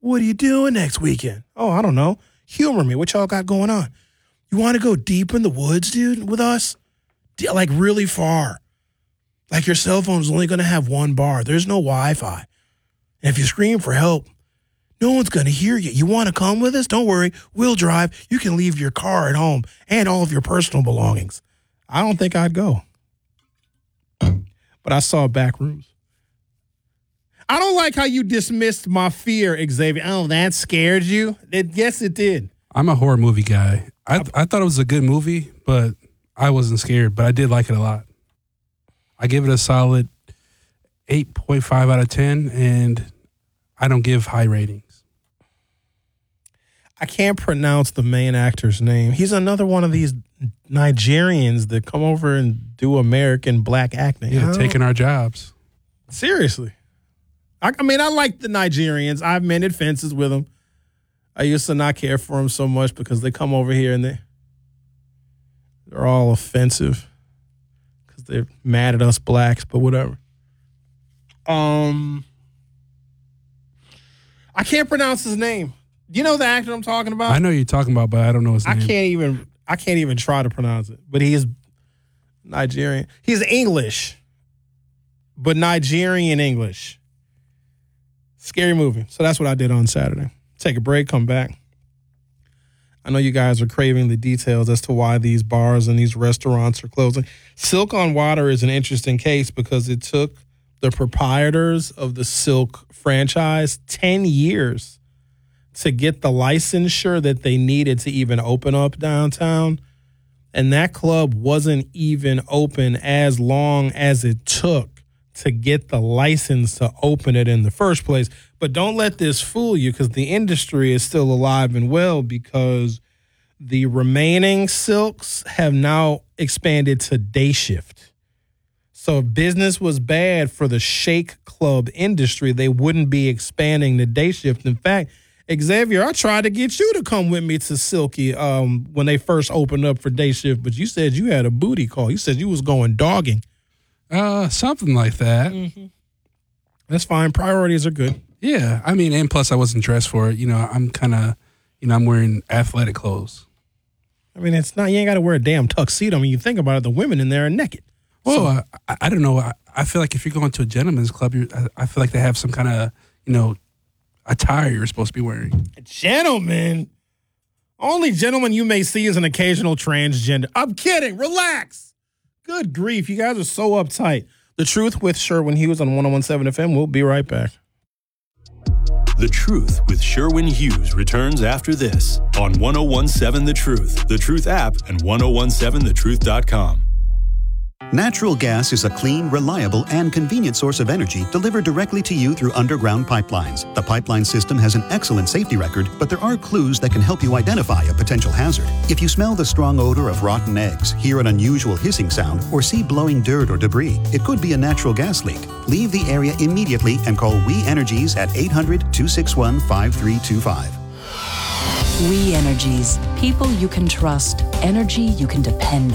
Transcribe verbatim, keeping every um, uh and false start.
What are you doing next weekend? Oh, I don't know. Humor me. What y'all got going on? You want to go deep in the woods, dude, with us? Like really far. Like your cell phone's only going to have one bar. There's no Wi-Fi. And if you scream for help, no one's going to hear you. You want to come with us? Don't worry. We'll drive. You can leave your car at home and all of your personal belongings. I don't think I'd go. But I saw back rooms. I don't like how you dismissed my fear, Xavier. Oh, that scared you? It, yes, it did. I'm a horror movie guy. I I thought it was a good movie, but I wasn't scared. But I did like it a lot. I give it a solid eight point five out of ten, and I don't give high ratings. I can't pronounce the main actor's name. He's another one of these Nigerians that come over and do American black acting. Yeah, taking our jobs. Seriously. I, I mean, I like the Nigerians. I've mended fences with them. I used to not care for them so much because they come over here and they, they're all offensive because they're mad at us blacks, but whatever. Um, I can't pronounce his name. Do you know the actor I'm talking about? I know you're talking about, but I don't know his name. I can't even I can't even try to pronounce it. But he is Nigerian. He's English, but Nigerian English. Scary movie. So that's what I did on Saturday. Take a break, come back. I know you guys are craving the details as to why these bars and these restaurants are closing. Silk on Water is an interesting case because it took the proprietors of the Silk franchise ten years to get the licensure that they needed to even open up downtown. And that club wasn't even open as long as it took to get the license to open it in the first place. But don't let this fool you because the industry is still alive and well because the remaining Silks have now expanded to day shift. So if business was bad for the shake club industry, they wouldn't be expanding the day shift. In fact, Xavier, I tried to get you to come with me to Silky um, when they first opened up for day shift, but you said you had a booty call. You said you was going dogging. Uh, something like that. Mm-hmm. That's fine. Priorities are good. Yeah, I mean, and plus I wasn't dressed for it. You know, I'm kind of, you know, I'm wearing athletic clothes. I mean, it's not, you ain't got to wear a damn tuxedo. I mean, you think about it, the women in there are naked. Well, So- uh, I, I don't know. I, I feel like if you're going to a gentleman's club, you're, I, I feel like they have some kind of, you know, attire you're supposed to be wearing. Gentlemen. Only gentleman you may see is an occasional transgender. I'm kidding. Relax. Good grief. You guys are so uptight. The Truth with Sherwin Hughes on one oh one seven F M. We'll be right back. The Truth with Sherwin Hughes returns after this on one oh one seven The Truth, The Truth app, and ten seventeen the truth dot com. Natural gas is a clean, reliable, and convenient source of energy delivered directly to you through underground pipelines. The pipeline system has an excellent safety record, but there are clues that can help you identify a potential hazard. If you smell the strong odor of rotten eggs, hear an unusual hissing sound, or see blowing dirt or debris, it could be a natural gas leak. Leave the area immediately and call We Energies at eight hundred, two six one, five three two five. We Energies. People you can trust. Energy you can depend on.